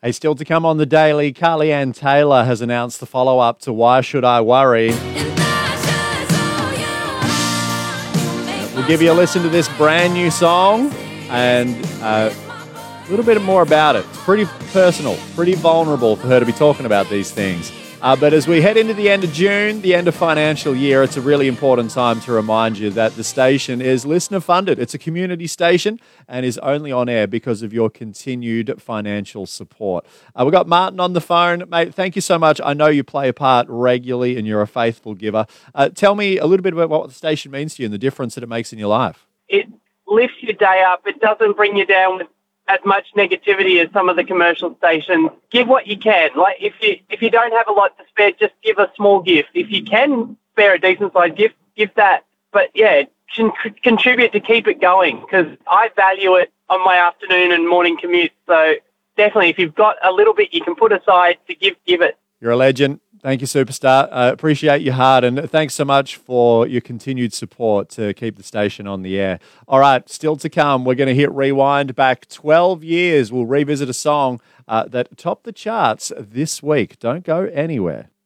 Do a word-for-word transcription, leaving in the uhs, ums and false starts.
Hey, still to come on the Daily, Carly Ann Taylor has announced the follow-up to Why Should I Worry? We'll give you a listen to this brand new song and uh, a little bit more about it. It's pretty personal, pretty vulnerable for her to be talking about these things. Uh, but as we head into the end of June, the end of financial year, it's a really important time to remind you that the station is listener funded. It's a community station and is only on air because of your continued financial support. Uh, we've got Martin on the phone. Mate, thank you so much. I know you play a part regularly and you're a faithful giver. Uh, tell me a little bit about what the station means to you and the difference that it makes in your life. It lifts your day up. It doesn't bring you down with as much negativity as some of the commercial stations. Give what you can. Like if you if you don't have a lot to spare, just give a small gift. If you can spare a decent sized gift, give that. But yeah, con- contribute to keep it going because I value it on my afternoon and morning commute. So definitely, if you've got a little bit you can put aside to give, give it. You're a legend. Thank you, superstar. Uh, appreciate your heart, and thanks so much for your continued support to keep the station on the air. All right, still to come, we're going to hit rewind back twelve years. We'll revisit a song uh, that topped the charts this week. Don't go anywhere.